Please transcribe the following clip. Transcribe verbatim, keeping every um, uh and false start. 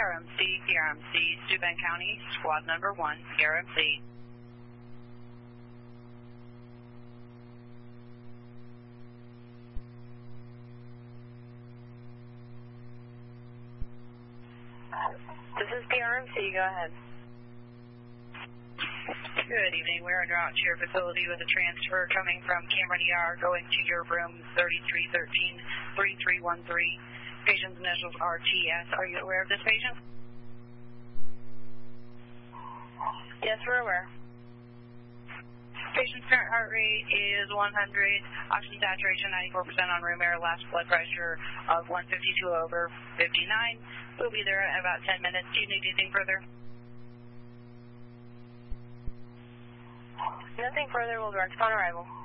R M C, P R M C, Steuben County, squad number one, P R M C. This is P R M C, go ahead. Good evening, we're en route to your facility with a transfer coming from Cameron E R going to your room thirty-three thirteen, thirty-three thirteen. Patient's initials are T S. Are you aware of this patient? Yes, we're aware. Patient's current heart rate is one hundred, oxygen saturation ninety-four percent on room air, last blood pressure of one fifty-two over fifty-nine. We'll be there in about ten minutes. Do you need anything further? Nothing further. We'll direct upon arrival.